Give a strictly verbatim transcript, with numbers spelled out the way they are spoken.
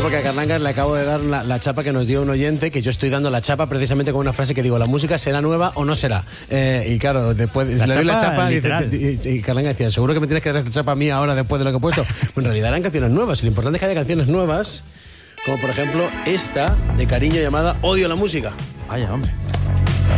porque a Carlanga le acabo de dar la, la chapa que nos dio un oyente, que yo estoy dando la chapa precisamente con una frase que digo, ¿la música será nueva o no será? Eh, y claro, después La le doy la chapa chapa y, literal. dice- y, y Carlanga decía, seguro que me tienes que dar esta chapa a mí ahora después de lo que he puesto. Pues en realidad eran canciones nuevas, y lo importante es que haya canciones nuevas, como por ejemplo esta de Cariño llamada Odio la música. Vaya, hombre.